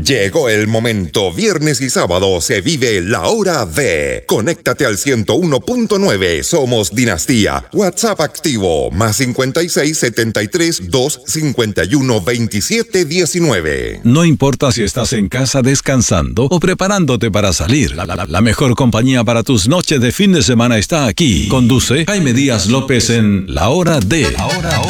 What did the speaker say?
Llegó el momento. Viernes y sábado se vive la hora de. Conéctate al 101.9. Somos Dinastía. WhatsApp activo. Más 56 73 251 27 19. No importa si estás en casa descansando o preparándote para salir. La mejor compañía para tus noches de fin de semana está aquí. Conduce Jaime Díaz López en La Hora de.